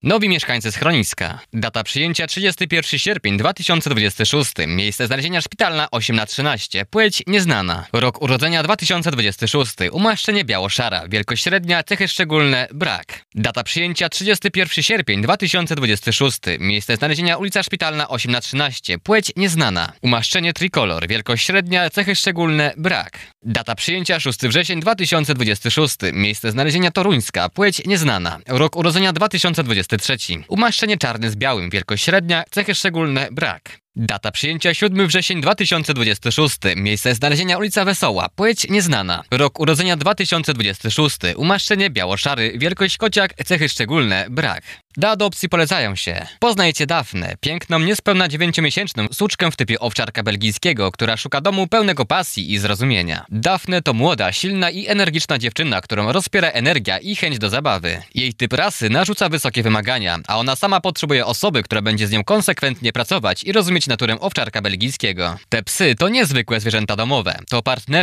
Nowi mieszkańcy schroniska. Data przyjęcia 31 sierpień 2026. Miejsce znalezienia szpitalna 8×13. Płeć nieznana. Rok urodzenia 2026. Umaszczenie biało-szara. Wielkość średnia. Cechy szczególne. Brak. Data przyjęcia 31 sierpień 2026. Miejsce znalezienia ulica Szpitalna 8×13. Płeć nieznana. Umaszczenie trikolor. Wielkość średnia. Cechy szczególne. Brak. Data przyjęcia 6 wrzesień 2026. Miejsce znalezienia Toruńska. Płeć nieznana. Rok urodzenia 2023. Umaszczenie czarny z białym. Wielkość średnia. Cechy szczególne. Brak. Data przyjęcia 7 wrzesień 2026. Miejsce znalezienia ulica Wesoła. Płeć nieznana. Rok urodzenia 2026. Umaszczenie biało-szary. Wielkość kociak. Cechy szczególne. Brak. Do adopcji polecają się: poznajcie Dafnę, piękną, niespełna 9-miesięczną suczkę w typie owczarka belgijskiego, która szuka domu pełnego pasji i zrozumienia. Dafnę to młoda, silna i energiczna dziewczyna, którą rozpiera energia i chęć do zabawy. Jej typ rasy narzuca wysokie wymagania, a ona sama potrzebuje osoby, która będzie z nią konsekwentnie pracować i rozumieć naturę owczarka belgijskiego. Te psy to niezwykłe zwierzęta domowe, to partnerzy